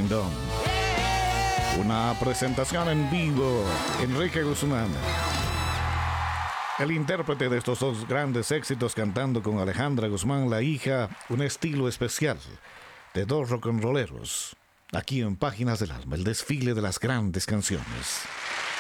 Kingdom. Una presentación en vivo, Enrique Guzmán. El intérprete de estos dos grandes éxitos cantando con Alejandra Guzmán, la hija, un estilo especial de dos rock and rolleros. Aquí en Páginas del Alma, el desfile de las grandes canciones.